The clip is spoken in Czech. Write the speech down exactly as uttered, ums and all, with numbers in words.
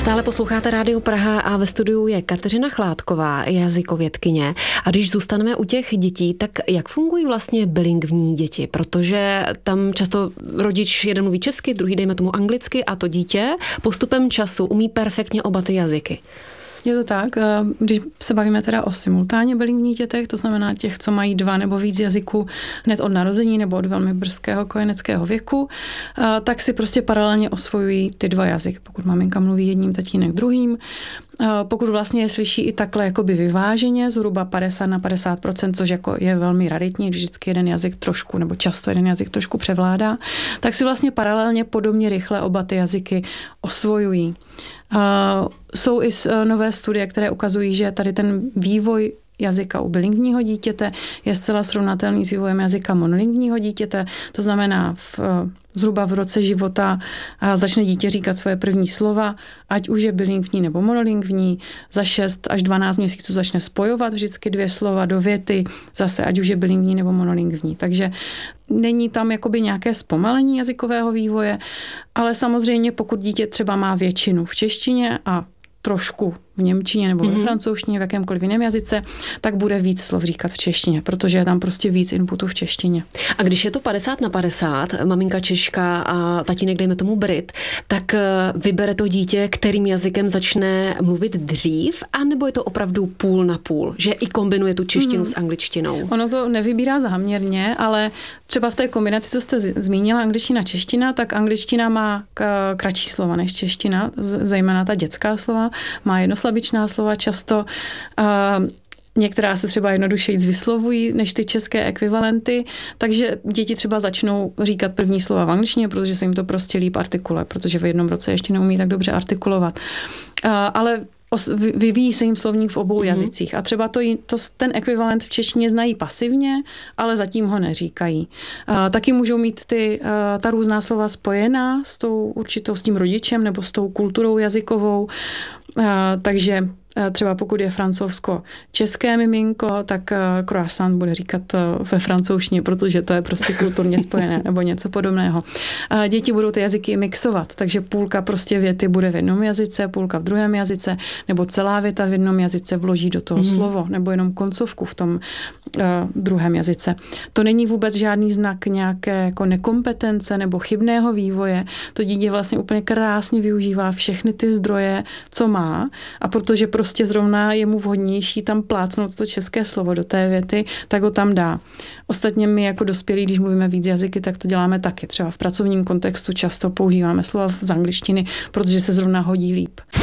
Stále posloucháte Rádio Praha a ve studiu je Kateřina Chládková, jazykovědkyně. A když zůstaneme u těch dětí, tak jak fungují vlastně bilingvní děti? Protože tam často rodič jeden mluví česky, druhý dejme tomu anglicky a to dítě postupem času umí perfektně oba ty jazyky. Je to tak, když se bavíme teda o simultánně bilingvních dětech, to znamená těch, co mají dva nebo víc jazyků hned od narození nebo od velmi brzkého kojeneckého věku, tak si prostě paralelně osvojují ty dva jazyky. Pokud maminka mluví jedním, tatínek druhým, pokud vlastně je slyší i takhle jakoby vyváženě, zhruba padesát na padesát procent, což jako je velmi raritní, když vždycky jeden jazyk trošku, nebo často jeden jazyk trošku převládá, tak si vlastně paralelně podobně rychle oba ty jazyky osvojují. Uh, jsou i nové studie, které ukazují, že tady ten vývoj jazyka u bilingvního dítěte je zcela srovnatelný s vývojem jazyka monolingvního dítěte. To znamená, v, zhruba v roce života začne dítě říkat svoje první slova, ať už je bilingvní nebo monolingvní. Za šest až dvanáct měsíců začne spojovat vždycky dvě slova do věty, zase ať už je bilingvní nebo monolingvní. Takže není tam jakoby nějaké zpomalení jazykového vývoje, ale samozřejmě pokud dítě třeba má většinu v češtině a trošku v němčině nebo mm-hmm. ve francouzštině, v jakémkoliv jiném jazyce, tak bude víc slov říkat v češtině, protože je tam prostě víc inputu v češtině. A když je to padesát na padesát, maminka Češka a tatínek, dejme tomu Brit, tak vybere to dítě, kterým jazykem začne mluvit dřív, anebo je to opravdu půl na půl, že i kombinuje tu češtinu mm. s angličtinou? Ono to nevybírá záměrně, ale třeba v té kombinaci, co jste zmínila, angličtina, čeština, tak angličtina má kratší slova než čeština, zejména ta dětská slova, má jedno slabičná slova často. Uh, některá se třeba jednodušeji vyslovují než ty české ekvivalenty, takže děti třeba začnou říkat první slova v angličtině, protože se jim to prostě líp artikuluje, protože v jednom roce ještě neumí tak dobře artikulovat. Uh, ale vyvíjí se jim slovník v obou mm-hmm. jazycích a třeba to, to, ten ekvivalent v češtině znají pasivně, ale zatím ho neříkají. Uh, taky můžou mít ty, uh, ta různá slova spojená s tou určitou, s tím rodičem nebo s tou kulturou jazykovou, uh, takže třeba pokud je francouzsko-české miminko, tak croissant bude říkat ve francouzštině, protože to je prostě kulturně spojené nebo něco podobného. Děti budou ty jazyky mixovat, takže půlka prostě věty bude v jednom jazyce, půlka v druhém jazyce, nebo celá věta v jednom jazyce vloží do toho mm. slovo, nebo jenom koncovku v tom uh, druhém jazyce. To není vůbec žádný znak nějaké jako nekompetence nebo chybného vývoje. To dítě vlastně úplně krásně využívá všechny ty zdroje, co má, a protože prostě prostě zrovna je mu vhodnější tam plácnout to české slovo do té věty, tak ho tam dá. Ostatně my jako dospělí, když mluvíme víc jazyky, tak to děláme taky. Třeba v pracovním kontextu často používáme slova z angličtiny, protože se zrovna hodí líp.